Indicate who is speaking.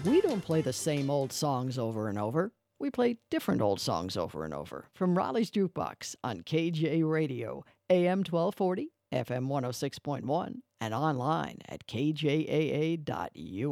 Speaker 1: We don't play the same old songs over and over. We play different old songs over and over. From Raleigh's Jukebox on KJ Radio, AM 1240, FM 106.1, and online at kjaa.us.